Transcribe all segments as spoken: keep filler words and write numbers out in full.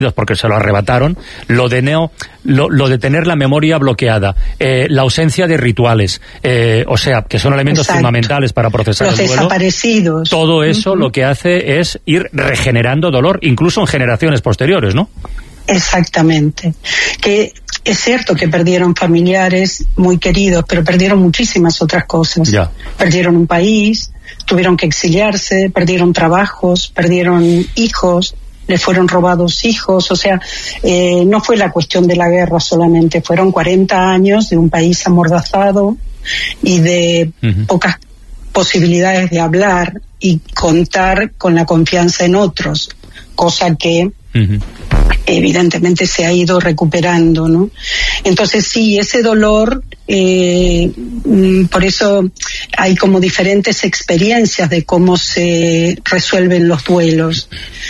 porque se lo arrebataron, lo de neo, lo, lo de tener la memoria bloqueada, eh, la ausencia de rituales, eh, o sea, que son elementos Exacto. fundamentales para procesar los el duelo. Desaparecidos. Todo eso uh-huh. lo que hace es ir regenerando dolor, incluso en generaciones posteriores, ¿no? Exactamente. Que es cierto que perdieron familiares muy queridos, pero perdieron muchísimas otras cosas. Ya. Perdieron un país, tuvieron que exiliarse, perdieron trabajos, perdieron hijos, les fueron robados hijos, o sea, eh, no fue la cuestión de la guerra solamente, fueron cuarenta años de un país amordazado y de uh-huh. pocas posibilidades de hablar y contar con la confianza en otros, cosa que uh-huh. evidentemente se ha ido recuperando, ¿no? Entonces sí, ese dolor, eh, por eso hay como diferentes experiencias de cómo se resuelven los duelos.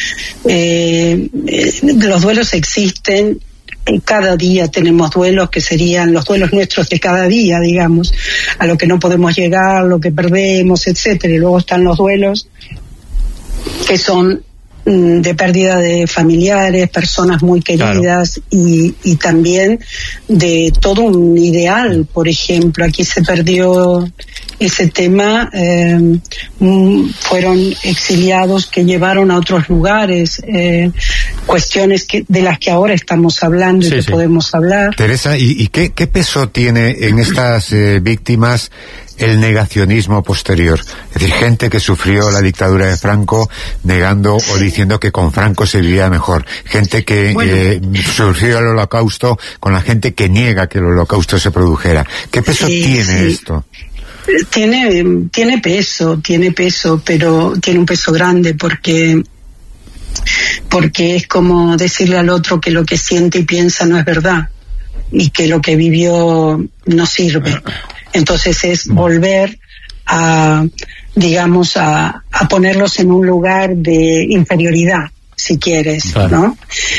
Eh, eh, los duelos existen, eh, cada día tenemos duelos que serían los duelos nuestros de cada día, digamos, a lo que no podemos llegar, lo que perdemos, etcétera. Y luego están los duelos que son de pérdida de familiares, personas muy queridas, claro. y, y también de todo un ideal. Por ejemplo, aquí se perdió ese tema, eh, fueron exiliados que llevaron a otros lugares, eh, cuestiones que de las que ahora estamos hablando sí, y que sí. podemos hablar. Teresa, ¿y, y qué, qué peso tiene en estas eh, víctimas el negacionismo posterior? Es decir, gente que sufrió la dictadura de Franco negando o diciendo que con Franco se vivía mejor. Gente que bueno. eh, sufrió el holocausto con la gente que niega que el holocausto se produjera. ¿Qué peso sí, tiene sí. esto? Tiene, tiene peso, tiene peso, pero tiene un peso grande porque... porque es como decirle al otro que lo que siente y piensa no es verdad y que lo que vivió no sirve. Entonces es volver a, digamos, a, a ponerlos en un lugar de inferioridad, si quieres, claro. ¿no?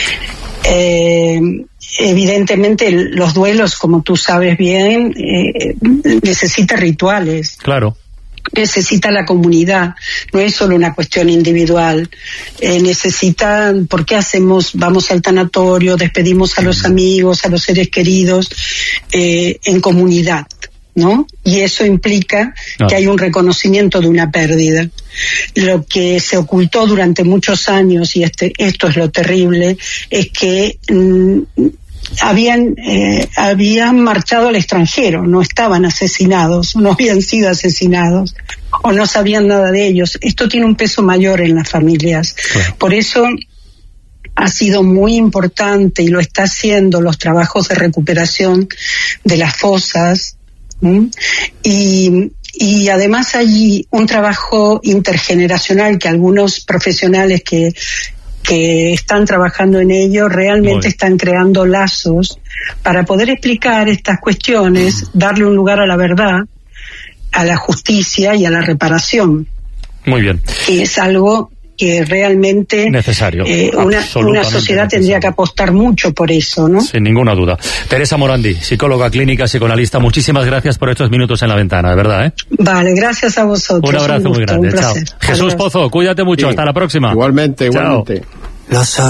Eh, evidentemente los duelos, como tú sabes bien, eh, necesita rituales. Claro. Necesita la comunidad, no es solo una cuestión individual, eh, necesita, ¿por qué hacemos? Vamos al tanatorio, despedimos a los amigos, a los seres queridos, eh, en comunidad, ¿no? Y eso implica no. que hay un reconocimiento de una pérdida. Lo que se ocultó durante muchos años, y este, esto es lo terrible, es que mmm, habían eh, habían marchado al extranjero, no estaban asesinados, no habían sido asesinados o no sabían nada de ellos. Esto tiene un peso mayor en las familias. Claro. Por eso ha sido muy importante y lo está haciendo los trabajos de recuperación de las fosas, ¿m? y y además hay un trabajo intergeneracional que algunos profesionales que que están trabajando en ello, realmente están creando lazos para poder explicar estas cuestiones, darle un lugar a la verdad, a la justicia y a la reparación. Muy bien. Que es algo que realmente necesario. Eh, una, una sociedad necesario. Tendría que apostar mucho por eso, ¿no? Sin ninguna duda. Teresa Morandi, psicóloga clínica, psicoanalista, muchísimas gracias por estos minutos en La Ventana, de verdad, ¿eh? Vale, gracias a vosotros. Un abrazo un gusto, muy grande, chao. Jesús Pozo, cuídate mucho, sí. Hasta la próxima. Igualmente, igualmente. Chao.